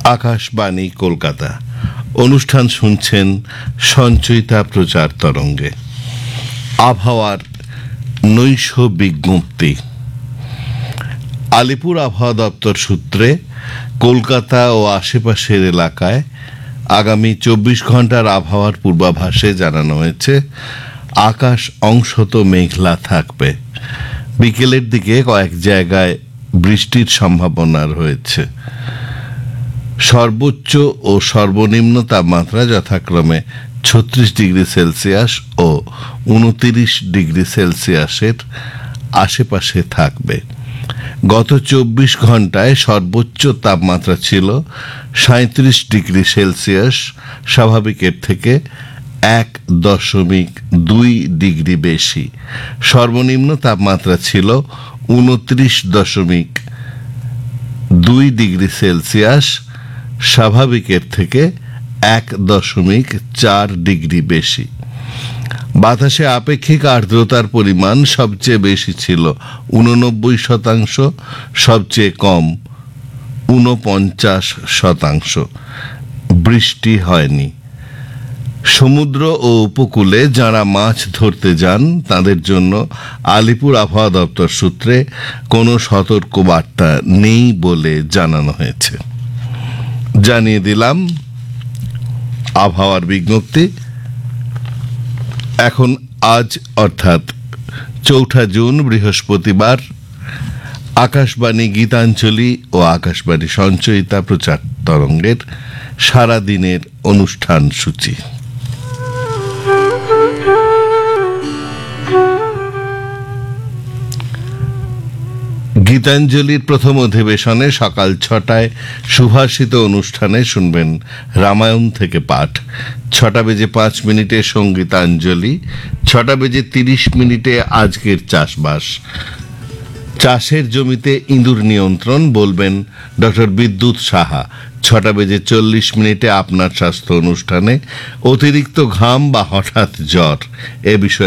আকাশবাণী কলকাতা। অনুষ্ঠান শুনছেন সঞ্চয়িতা প্রচার তরঙ্গে। আবহাওয়ার নৈশ বিজ্ঞপ্তি। আলিপুর আবহাওয়া দপ্তর সূত্রে কলকাতা ও আশেপাশের এলাকায় আগামী 24 ঘন্টার আবহাওয়ার পূর্বাভাসে জানানো হয়েছে আকাশ অংশত মেঘলা থাকবে। বিকেলের দিকে কয়েক জায়গায় বৃষ্টির সম্ভাবনা রয়েছে। সর্বোচ্চ ও সর্বনিম্ন তাপমাত্রা যথাক্রমে 36 ডিগ্রি সেলসিয়াস ও 29 ডিগ্রি সেলসিয়াসের আশেপাশে থাকবে। গত 24 ঘন্টায় সর্বোচ্চ তাপমাত্রা ছিল 37 ডিগ্রি সেলসিয়াস, স্বাভাবিকের থেকে 1.2 ডিগ্রি বেশি। সর্বনিম্ন তাপমাত্রা ছিল 29.2 ডিগ্রি সেলসিয়াস, স্বাভাবিকের থেকে 1.4 ডিগ্রি বেশি। বাতাসে আপেক্ষিক আর্দ্রতার পরিমাণ সবচেয়ে বেশি ছিল 89%, সবচেয়ে কম 49%। বৃষ্টি হয়নি। সমুদ্র ও উপকূলে যারা মাছ ধরতে যান তাদের জন্য আলিপুর আবহাওয়া দপ্তর সূত্রে কোনো সতর্কবার্তা নেই বলে জানানো হয়েছে। জানিয়ে দিলাম আবহাওয়ার বিজ্ঞপ্তি। এখন আজ অর্থাৎ 4 জুন বৃহস্পতিবার আকাশবাণী গীতাঞ্জলি ও আকাশবাণী সঞ্চয়িতা প্রচার তরঙ্গের সারাদিনের অনুষ্ঠান সূচি। গীতাঞ্জলির প্রথম অধিবেশনে সকাল 6টায় সুভাষিত অনুষ্ঠানে শুনবেন রামায়ণ থেকে পাঠ। 6:05 সঙ্গীতাঞ্জলি। 6:30 আজকের চাষবাস। চাষের জমিতে ইঁদুর নিয়ন্ত্রণ বলবেন ডক্টর বিদ্যুৎ সাহা। 6:40 আপনার স্বাস্থ্য অনুষ্ঠানে অতিরিক্ত ঘাম বা হঠাৎ জ্বর এ বিষয়ে